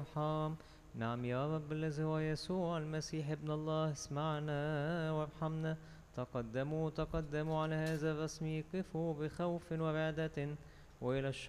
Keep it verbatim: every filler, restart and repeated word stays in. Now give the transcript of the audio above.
ارحم. نعم يا رب الذي هو يسوع المسيح ابن الله، اسمعنا وارحمنا. تقدموا تقدموا على هذا الرسم، قفوا بخوف ورعدة وإلى الشر